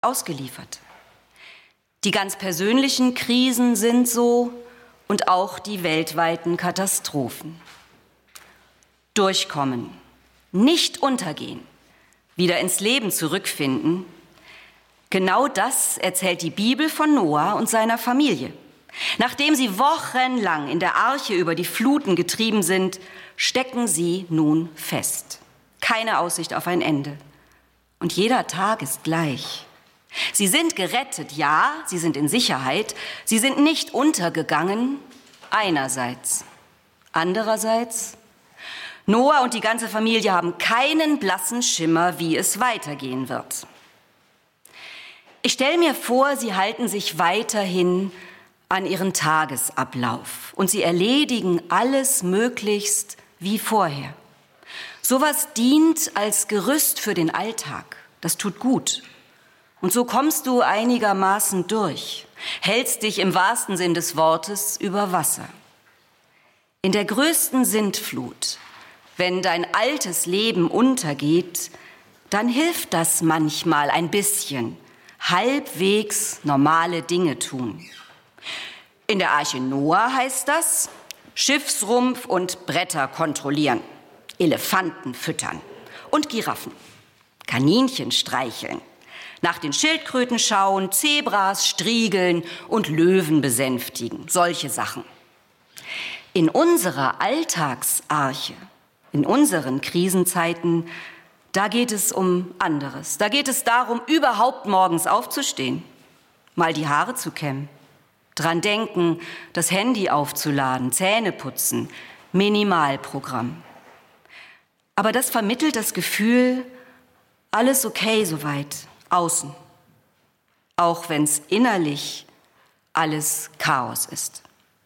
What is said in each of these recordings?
ausgeliefert. Die ganz persönlichen Krisen sind so und auch die weltweiten Katastrophen. Durchkommen, nicht untergehen, wieder ins Leben zurückfinden. Genau das erzählt die Bibel von Noah und seiner Familie. Nachdem sie wochenlang in der Arche über die Fluten getrieben sind, stecken sie nun fest. Keine Aussicht auf ein Ende. Und jeder Tag ist gleich. Sie sind gerettet, ja, sie sind in Sicherheit. Sie sind nicht untergegangen, einerseits. Andererseits, Noah und die ganze Familie haben keinen blassen Schimmer, wie es weitergehen wird. Ich stelle mir vor, sie halten sich weiterhin an ihren Tagesablauf und sie erledigen alles möglichst wie vorher. Sowas dient als Gerüst für den Alltag. Das tut gut. Und so kommst du einigermaßen durch, hältst dich im wahrsten Sinn des Wortes über Wasser. In der größten Sintflut, wenn dein altes Leben untergeht, dann hilft das manchmal ein bisschen, halbwegs normale Dinge tun. In der Arche Noah heißt das, Schiffsrumpf und Bretter kontrollieren, Elefanten füttern und Giraffen, Kaninchen streicheln, nach den Schildkröten schauen, Zebras striegeln und Löwen besänftigen, solche Sachen. In unserer Alltagsarche, in unseren Krisenzeiten, da geht es um anderes. Da geht es darum, überhaupt morgens aufzustehen, mal die Haare zu kämmen, dran denken, das Handy aufzuladen, Zähne putzen, Minimalprogramm. Aber das vermittelt das Gefühl, alles okay soweit, außen. Auch wenn es innerlich alles Chaos ist.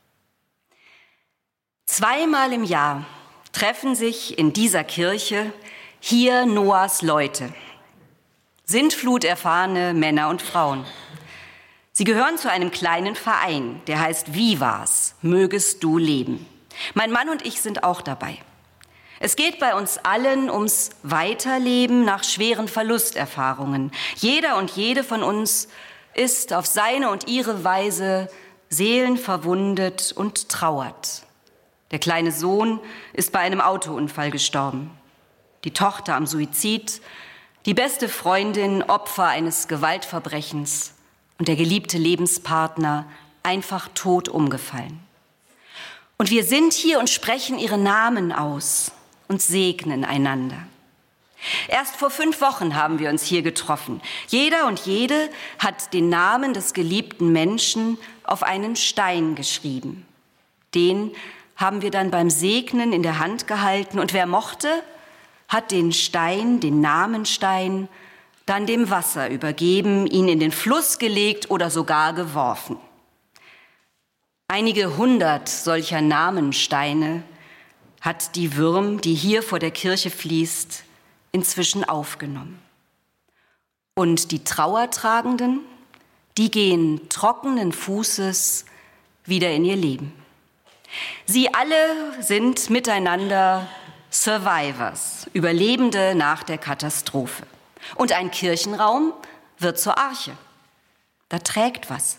2-mal im Jahr treffen sich in dieser Kirche hier Noahs Leute, sintfluterfahrene Männer und Frauen. Sie gehören zu einem kleinen Verein, der heißt Vivas, mögest du leben. Mein Mann und ich sind auch dabei. Es geht bei uns allen ums Weiterleben nach schweren Verlusterfahrungen. Jeder und jede von uns ist auf seine und ihre Weise seelenverwundet und trauert. Der kleine Sohn ist bei einem Autounfall gestorben. Die Tochter am Suizid, die beste Freundin Opfer eines Gewaltverbrechens und der geliebte Lebenspartner einfach tot umgefallen. Und wir sind hier und sprechen ihre Namen aus und segnen einander. Erst vor 5 Wochen haben wir uns hier getroffen. Jeder und jede hat den Namen des geliebten Menschen auf einen Stein geschrieben. Den haben wir dann beim Segnen in der Hand gehalten und wer mochte, hat den Stein, den Namenstein, dann dem Wasser übergeben, ihn in den Fluss gelegt oder sogar geworfen. Einige 100 solcher Namensteine hat die Würm, die hier vor der Kirche fließt, inzwischen aufgenommen. Und die Trauertragenden, die gehen trockenen Fußes wieder in ihr Leben. Sie alle sind miteinander Survivors, Überlebende nach der Katastrophe. Und ein Kirchenraum wird zur Arche. Da trägt was.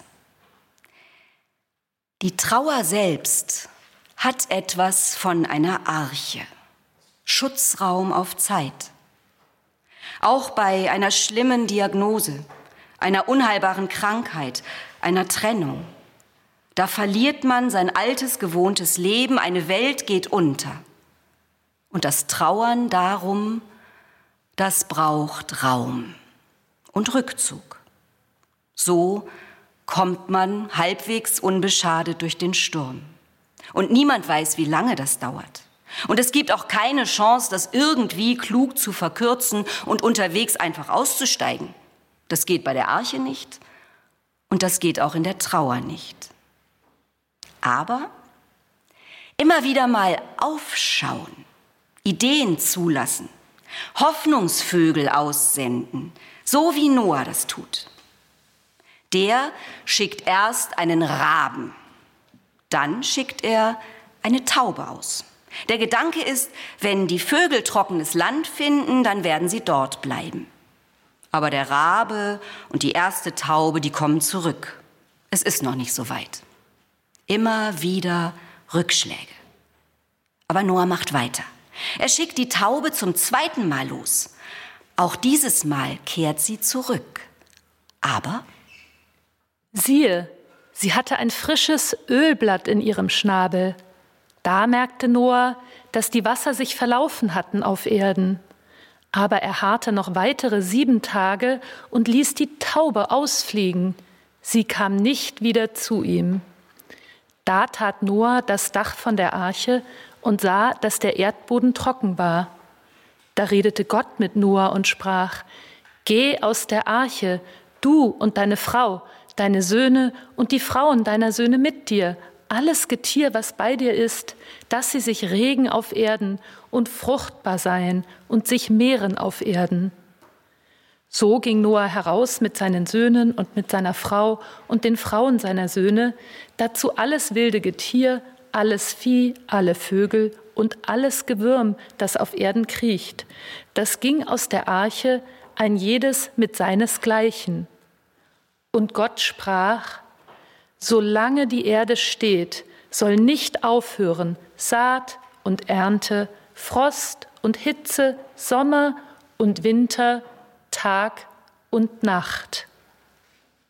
Die Trauer selbst hat etwas von einer Arche, Schutzraum auf Zeit. Auch bei einer schlimmen Diagnose, einer unheilbaren Krankheit, einer Trennung. Da verliert man sein altes, gewohntes Leben, eine Welt geht unter. Und das Trauern darum, das braucht Raum und Rückzug. So kommt man halbwegs unbeschadet durch den Sturm. Und niemand weiß, wie lange das dauert. Und es gibt auch keine Chance, das irgendwie klug zu verkürzen und unterwegs einfach auszusteigen. Das geht bei der Arche nicht und das geht auch in der Trauer nicht. Aber immer wieder mal aufschauen, Ideen zulassen, Hoffnungsvögel aussenden, so wie Noah das tut. Der schickt erst einen Raben, dann schickt er eine Taube aus. Der Gedanke ist, wenn die Vögel trockenes Land finden, dann werden sie dort bleiben. Aber der Rabe und die erste Taube, die kommen zurück. Es ist noch nicht so weit. Immer wieder Rückschläge. Aber Noah macht weiter. Er schickt die Taube zum zweiten Mal los. Auch dieses Mal kehrt sie zurück. Aber siehe, sie hatte ein frisches Ölblatt in ihrem Schnabel. Da merkte Noah, dass die Wasser sich verlaufen hatten auf Erden. Aber er harrte noch weitere 7 Tage und ließ die Taube ausfliegen. Sie kam nicht wieder zu ihm. Da tat Noah das Dach von der Arche und sah, dass der Erdboden trocken war. Da redete Gott mit Noah und sprach: Geh aus der Arche, du und deine Frau, deine Söhne und die Frauen deiner Söhne mit dir, alles Getier, was bei dir ist, dass sie sich regen auf Erden und fruchtbar seien und sich mehren auf Erden. So ging Noah heraus mit seinen Söhnen und mit seiner Frau und den Frauen seiner Söhne, dazu alles wilde Getier, alles Vieh, alle Vögel und alles Gewürm, das auf Erden kriecht. Das ging aus der Arche, ein jedes mit seinesgleichen. Und Gott sprach: Solange die Erde steht, soll nicht aufhören Saat und Ernte, Frost und Hitze, Sommer und Winter, Tag und Nacht.